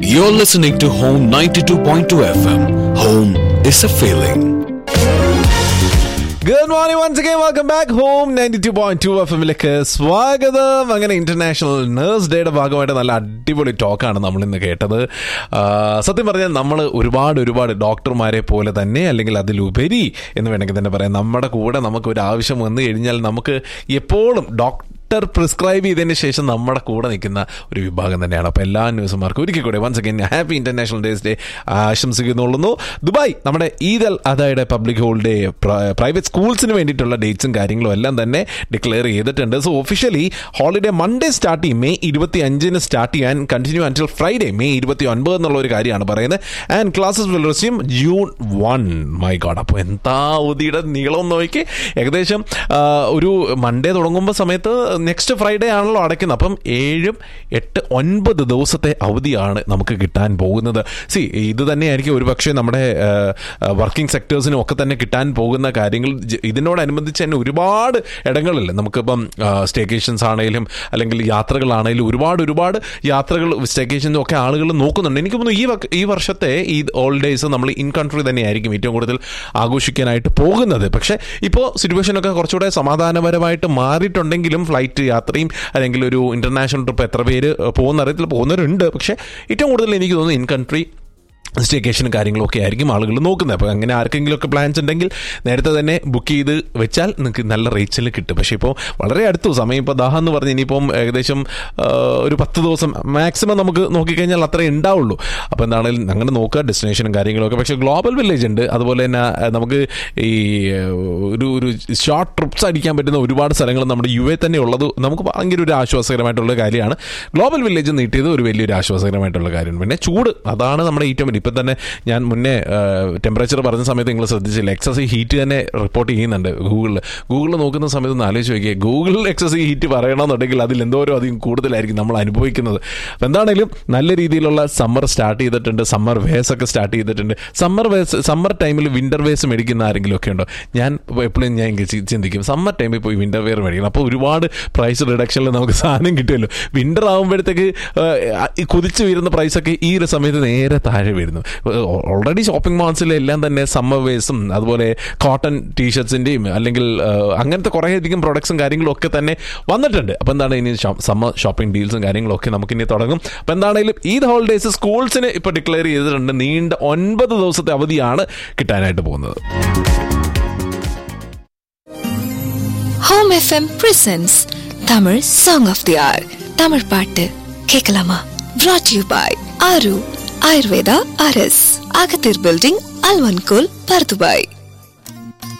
You're listening to Home 92.2 FM. Home is a feeling. Good morning once again. Welcome back. Home 92.2 FMലേക്ക് സ്വാഗതം. അങ്ങനെ international nurse ഡേയുടെ ഭാഗമായിട്ട് നല്ല അടിപൊളി ടോക്കാണ് നമ്മൾ ഇന്ന് കേട്ടത്. സത്യം പറഞ്ഞാൽ നമ്മൾ ഒരുപാട് ഡോക്ടർമാരെ പോലെ തന്നെ, അല്ലെങ്കിൽ അതിലുപരി എന്ന് വേണമെങ്കിൽ തന്നെ പറയാം, നമ്മുടെ കൂടെ നമുക്ക് ഒരു ആവശ്യം വന്നു കഴിഞ്ഞാൽ നമുക്ക് എപ്പോഴും ഡോക്ടർ പ്രിസ്ക്രൈബ് ചെയ്തതിന് ശേഷം നമ്മുടെ കൂടെ നിൽക്കുന്ന ഒരു വിഭാഗം തന്നെയാണ്. അപ്പോൾ എല്ലാ ന്യൂസുമാർക്കും ഒരിക്കൽ കൂടെ once again happy international days day ആശംസിക്കുന്നുള്ളൂ. Dubai നമ്മുടെ Eid al അദയുടെ public holiday private സ്കൂൾസിന് വേണ്ടിയിട്ടുള്ള ഡേറ്റ്സും കാര്യങ്ങളും എല്ലാം തന്നെ ഡിക്ലെയർ ചെയ്തിട്ടുണ്ട്. So officially holiday Monday start ചെയ്യും. മെയ് 25 സ്റ്റാർട്ട് ചെയ്യാൻ കണ്ടിന്യൂ അൻറ്റിൽ ഫ്രൈഡേ മെയ് 29 എന്നുള്ള ഒരു കാര്യമാണ് പറയുന്നത്. And classes will resume June 1. My God, അപ്പോൾ എന്താ അവധിയുടെ നീളം നോക്കി. ഏകദേശം ഒരു മൺഡേ തുടങ്ങുമ്പോൾ സമയത്ത് നെക്സ്റ്റ് ഫ്രൈഡേ ആണല്ലോ അടയ്ക്കുന്നത്. അപ്പം 7, 8, 9 ദിവസത്തെ അവധിയാണ് നമുക്ക് കിട്ടാൻ പോകുന്നത്. ഇത് തന്നെയായിരിക്കും ഒരു പക്ഷേ നമ്മുടെ വർക്കിംഗ് സെക്ടേഴ്സിനും ഒക്കെ തന്നെ കിട്ടാൻ പോകുന്ന കാര്യങ്ങൾ. ഇതിനോടനുബന്ധിച്ച് തന്നെ ഒരുപാട് ഇടങ്ങളില്ല. നമുക്കിപ്പം സ്റ്റേക്കേഷൻസ് ആണെങ്കിലും അല്ലെങ്കിൽ യാത്രകളാണെങ്കിലും ഒരുപാട് യാത്രകൾ സ്റ്റേക്കേഷൻസും ഒക്കെ ആളുകൾ നോക്കുന്നുണ്ട്. എനിക്ക് തോന്നുന്നു ഈ വർഷത്തെ ഈ ഹോളിഡേയ്സ് നമ്മൾ ഇൻ കൺട്രി തന്നെയായിരിക്കും ഏറ്റവും കൂടുതൽ ആഘോഷിക്കാനായിട്ട് പോകുന്നത്. പക്ഷേ ഇപ്പോൾ സിറ്റുവേഷനൊക്കെ കുറച്ചുകൂടെ സമാധാനപരമായിട്ട് മാറിയിട്ടുണ്ടെങ്കിലും ഫ്ലൈറ്റ് യാത്രയും അല്ലെങ്കിൽ ഒരു ഇന്റർനാഷണൽ ട്രിപ്പ് എത്ര പേര് പോകുന്ന അറിയത്തില്ല, പോകുന്നവരുണ്ട്. പക്ഷേ ഏറ്റവും കൂടുതൽ എനിക്ക് തോന്നുന്നു ഇൻ കൺട്രി സ്റ്റേക്കേഷനും കാര്യങ്ങളൊക്കെ ആയിരിക്കും ആളുകൾ നോക്കുന്നത്. അപ്പോൾ അങ്ങനെ ആർക്കെങ്കിലുമൊക്കെ പ്ലാൻസ് ഉണ്ടെങ്കിൽ നേരത്തെ തന്നെ ബുക്ക് ചെയ്ത് വെച്ചാൽ നിങ്ങൾക്ക് നല്ല റേറ്റ്സിൽ കിട്ടും. പക്ഷേ ഇപ്പോൾ വളരെ അടുത്തു സമയം, ഇപ്പോൾ ദാഹം എന്ന് പറഞ്ഞ് ഇനിയിപ്പം ഏകദേശം ഒരു 10 ദിവസം മാക്സിമം നമുക്ക് നോക്കിക്കഴിഞ്ഞാൽ അത്രേ ഉണ്ടാവുള്ളൂ. അപ്പോൾ എന്താണെങ്കിലും അങ്ങനെ നോക്കുക ഡെസ്റ്റിനേഷനും കാര്യങ്ങളൊക്കെ. പക്ഷേ ഗ്ലോബൽ വില്ലേജ് ഉണ്ട്. അതുപോലെ തന്നെ നമുക്ക് ഈ ഒരു ഷോർട്ട് ട്രിപ്സ് അടിക്കാൻ പറ്റുന്ന ഒരുപാട് സ്ഥലങ്ങൾ നമ്മുടെ UAE തന്നെ ഉള്ളത് നമുക്ക് ഭയങ്കര ഒരു ആശ്വാസകരമായിട്ടുള്ള കാര്യമാണ്. ഗ്ലോബൽ വില്ലേജ് നീട്ടിയത് ഒരു വലിയൊരു ആശ്വാസകരമായിട്ടുള്ള കാര്യമാണ്. പിന്നെ ചൂട്, അതാണ് നമ്മുടെ ഏറ്റവും ഇപ്പം തന്നെ ഞാൻ മുന്നേ ടെമ്പറേച്ചർ പറഞ്ഞ സമയത്ത് നിങ്ങൾ ശ്രദ്ധിച്ചില്ല, എക്സസീവ് ഹീറ്റ് തന്നെ റിപ്പോർട്ട് ചെയ്യുന്നുണ്ട് ഗൂഗിളിൽ നോക്കുന്ന സമയത്ത് ഒന്ന് ആലോചിച്ച് നോക്കിയേ. ഗൂഗിളിൽ എക്സസീവ് ഹീറ്റ് പറയണമെന്നുണ്ടെങ്കിൽ അതിൽ എന്തോരോ അധികം കൂടുതലായിരിക്കും നമ്മൾ അനുഭവിക്കുന്നത്. അപ്പം എന്താണെങ്കിലും നല്ല രീതിയിലുള്ള സമ്മർ സ്റ്റാർട്ട് ചെയ്തിട്ടുണ്ട്. സമ്മർ വേസ് ഒക്കെ സ്റ്റാർട്ട് ചെയ്തിട്ടുണ്ട്. സമ്മർ ടൈമിൽ വിൻ്റർ വേസ് മേടിക്കുന്ന ആരെങ്കിലും ഒക്കെ ഉണ്ടോ? ഞാൻ എപ്പോഴും ഞാൻ ചിന്തിക്കും സമ്മർ ടൈമിൽ പോയി വിൻ്റർ വെയർ മേടിക്കണം. അപ്പോൾ ഒരുപാട് പ്രൈസ് റിഡക്ഷനിൽ നമുക്ക് സാധനം കിട്ടുമല്ലോ. വിൻ്റർ ആകുമ്പോഴത്തേക്ക് കുതിച്ച് വീഴുന്ന പ്രൈസൊക്കെ ഈ ഒരു സമയത്ത് നേരെ താഴെ വരുന്നു. ഓൾറെഡി ഷോപ്പിംഗ് മാൾസിലെല്ലാം തന്നെ സമ്മർ വേസും അതുപോലെ കോട്ടൺ ടീഷർട്സിൻ്റെയും അല്ലെങ്കിൽ അങ്ങനത്തെ കുറേയധികം പ്രൊഡക്ട്സും കാര്യങ്ങളും ഒക്കെ തന്നെ വന്നിട്ടുണ്ട്. അപ്പോൾ എന്താണ് ഇനി സമ്മർ ഷോപ്പിംഗ് ഡീൽസും കാര്യങ്ങളൊക്കെ നമുക്കിനി തുടങ്ങും. അപ്പോൾ എന്താണെങ്കിലും ഈദ് ഹോളിഡേയ്സ് സ്കൂൾസിന് ഇപ്പോൾ ഡിക്ലെയർ ചെയ്തിട്ടുണ്ട്. നീണ്ട 9 ദിവസത്തെ അവധിയാണ് കിട്ടാനായിട്ട് പോകുന്നത്. Home FM presents Tamil Song of the Hour. Tamil பாட்டு கேட்கலாமா? Brought to you by Aru Ayurveda RS, Agathir Building, Alvankul, Pardubai.